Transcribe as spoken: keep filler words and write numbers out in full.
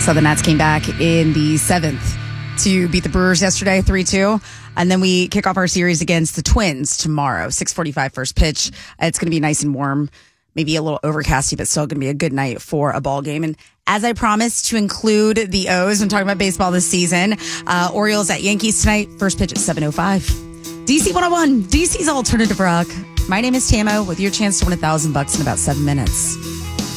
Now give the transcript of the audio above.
So the Nats came back in the seventh to beat the Brewers yesterday, three two. And then we kick off our series against the Twins tomorrow, six forty-five first pitch. It's going to be nice and warm, maybe a little overcasty, but still going to be a good night for a ball game. And as I promised to include the O's when talking about baseball this season, uh, Orioles at Yankees tonight, first pitch at seven oh five. D C one oh one, D C's Alternative Rock. My name is Tamo with your chance to win a thousand bucks in about seven minutes.